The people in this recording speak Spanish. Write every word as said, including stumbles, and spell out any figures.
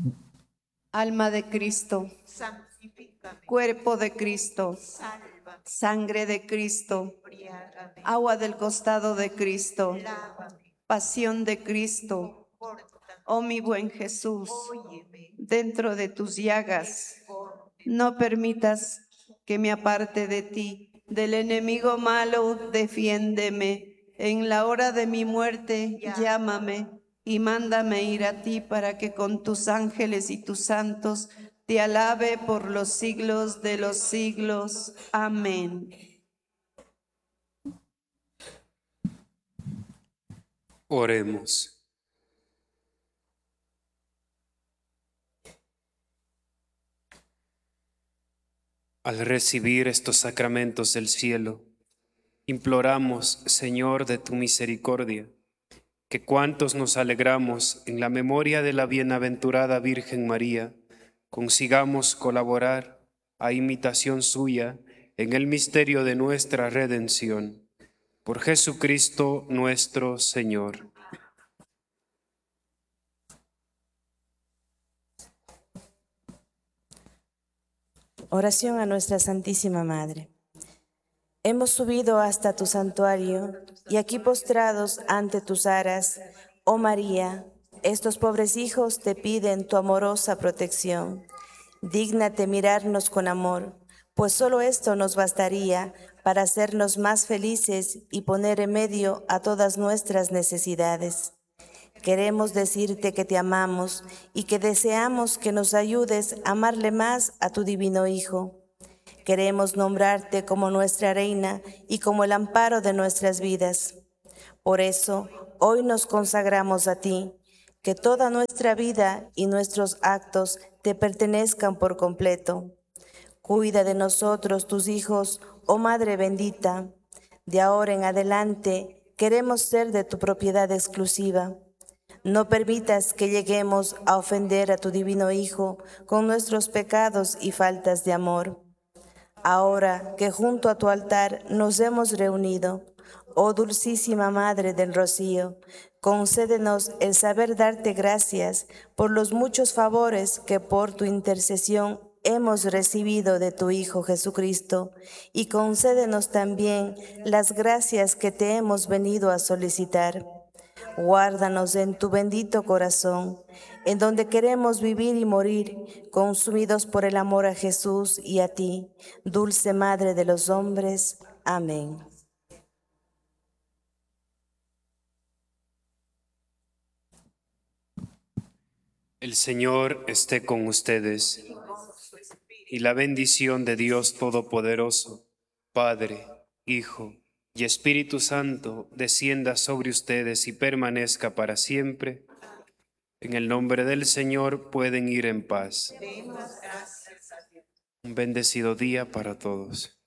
Alma de Cristo, santifícame, cuerpo de Cristo, sálvame, sangre de Cristo, embriágame, agua del costado de Cristo, lávame, pasión de Cristo. confórtame, Oh mi buen Jesús, óyeme, dentro de tus llagas, escóndeme, no permitas que me aparte de ti. Del enemigo malo, defiéndeme. En la hora de mi muerte, llámame y mándame ir a ti para que con tus ángeles y tus santos te alabe por los siglos de los siglos. Amén. Oremos. Al recibir estos sacramentos del cielo, imploramos, Señor, de tu misericordia, que cuantos nos alegramos en la memoria de la bienaventurada Virgen María, consigamos colaborar a imitación suya en el misterio de nuestra redención. Por Jesucristo nuestro Señor. Oración a nuestra Santísima Madre. Hemos subido hasta tu santuario y aquí postrados ante tus aras, oh María, estos pobres hijos te piden tu amorosa protección. Dígnate mirarnos con amor, pues solo esto nos bastaría para hacernos más felices y poner remedio a todas nuestras necesidades. Queremos decirte que te amamos y que deseamos que nos ayudes a amarle más a tu divino Hijo. Queremos nombrarte como nuestra Reina y como el amparo de nuestras vidas. Por eso, hoy nos consagramos a ti, que toda nuestra vida y nuestros actos te pertenezcan por completo. Cuida de nosotros, tus hijos, oh Madre bendita. De ahora en adelante, queremos ser de tu propiedad exclusiva. No permitas que lleguemos a ofender a tu divino Hijo con nuestros pecados y faltas de amor. Ahora que junto a tu altar nos hemos reunido, oh dulcísima Madre del Rocío, concédenos el saber darte gracias por los muchos favores que por tu intercesión hemos recibido de tu Hijo Jesucristo, y concédenos también las gracias que te hemos venido a solicitar. Guárdanos en tu bendito corazón, en donde queremos vivir y morir, consumidos por el amor a Jesús y a ti, dulce Madre de los hombres. Amén. El Señor esté con ustedes, y la bendición de Dios Todopoderoso, Padre, Hijo y Espíritu Santo, descienda sobre ustedes y permanezca para siempre. En el nombre del Señor pueden ir en paz. Un bendecido día para todos.